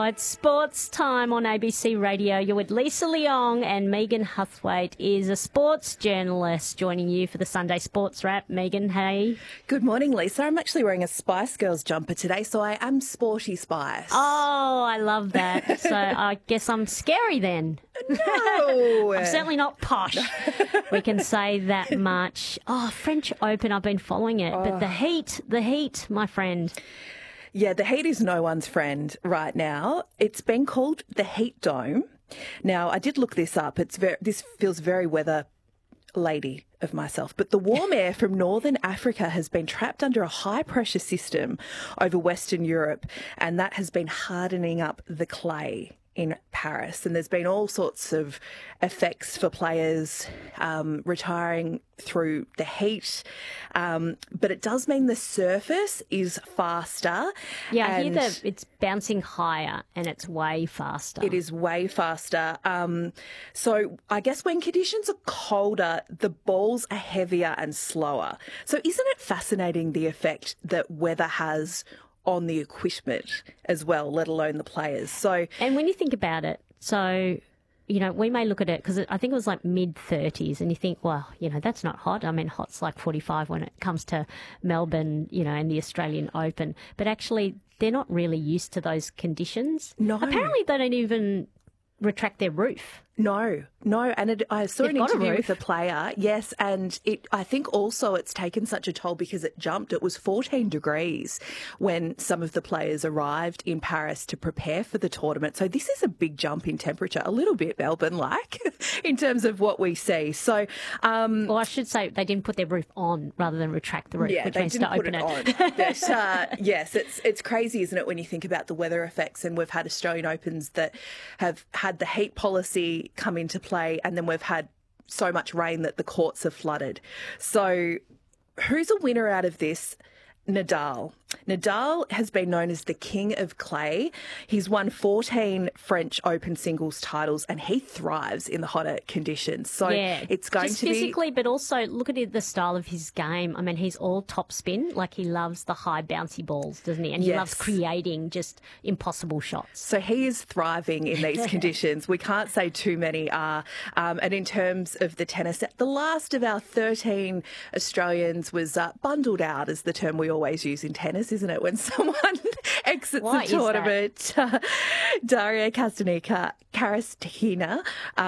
It's sports time on ABC Radio. You're with Lisa Leong, and Megan Huthwaite is a sports journalist joining you for the Sunday Sports Wrap. Megan, hey. Good morning, Lisa. I'm actually wearing a Spice Girls jumper today, so I am sporty Spice. Oh, I love that. So I guess I'm scary then. No. I'm certainly not posh. We can say that much. Oh, French Open, I've been following it. But the heat, my friend. Yeah, the heat is no one's friend right now. It's been called the Heat Dome. Now, I did look this up. This feels very weather lady of myself, but the warm air from northern Africa has been trapped under a high pressure system over Western Europe, and that has been hardening up the clay in Paris. And there's been all sorts of effects for players retiring through the heat. But it does mean the surface is faster. Yeah, I hear that it's bouncing higher and it's way faster. It is way faster. So I guess when conditions are colder, the balls are heavier and slower. So isn't it fascinating the effect that weather has on the equipment as well, let alone the players? And when you think about it, we may look at it because I think it was like mid-30s and you think, well, that's not hot. I mean, hot's like 45 when it comes to Melbourne, and the Australian Open. But actually, they're not really used to those conditions. No. Apparently, they don't even retract their roof. No. And I saw an interview with a player, yes, and I think also it's taken such a toll because it jumped. It was 14 degrees when some of the players arrived in Paris to prepare for the tournament. So this is a big jump in temperature, a little bit Melbourne-like in terms of what we see. So, well, I should say they didn't put their roof on rather than retract the roof, yeah, which they means didn't to put open it it. on. But, yes, it's crazy, isn't it, when you think about the weather effects, and we've had Australian Opens that have had the heat policy come into play, and then we've had so much rain that the courts have flooded. So who's a winner out of this? Nadal. Nadal has been known as the king of clay. He's won 14 French Open singles titles and he thrives in the hotter conditions. So it's going just to be physically, but also look at the style of his game. I mean, he's all top spin. Like, he loves the high bouncy balls, doesn't he? And he loves creating just impossible shots. So he is thriving in these conditions. We can't say too many are. And in terms of the tennis, the last of our 13 Australians was bundled out, is the term we always use in tennis, isn't it? When someone exits the tournament. Daria Karestina,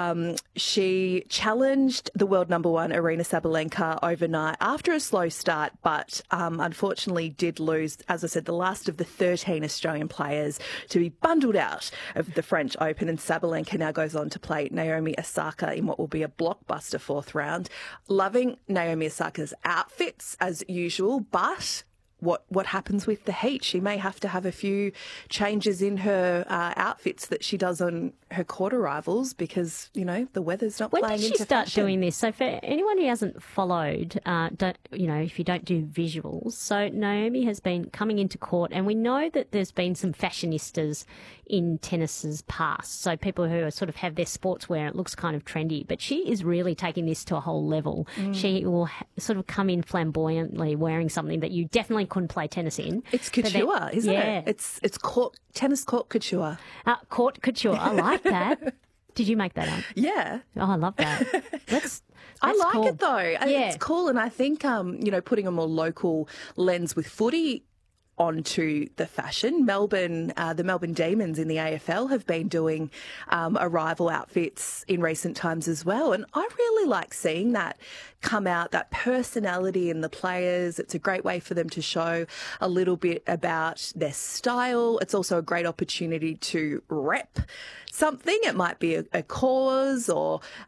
she challenged the world number one Aryna Sabalenka overnight after a slow start, but unfortunately did lose, as I said, the last of the 13 Australian players to be bundled out of the French Open. And Sabalenka now goes on to play Naomi Osaka in what will be a blockbuster fourth round. Loving Naomi Osaka's outfits as usual, but what happens with the heat? She may have to have a few changes in her outfits that she does on her quarter rivals because, the weather's not playing into fashion. When did she start doing this? So for anyone who hasn't followed, if you don't do visuals, so Naomi has been coming into court, and we know that there's been some fashionistas in tennis's past, so people who sort of have their sportswear, it looks kind of trendy, but she is really taking this to a whole level. She will sort of come in flamboyantly wearing something that you definitely couldn't play tennis in. It's couture, isn't it? It's tennis court couture. Court couture, I like that. Did you make that up? Yeah. Oh, I love that. I like cool. it though. Yeah. It's cool, and I think putting a more local lens with footy onto the fashion. The Melbourne Demons in the AFL have been doing arrival outfits in recent times as well. And I really like seeing that come out, that personality in the players. It's a great way for them to show a little bit about their style. It's also a great opportunity to rep something. It might be a cause or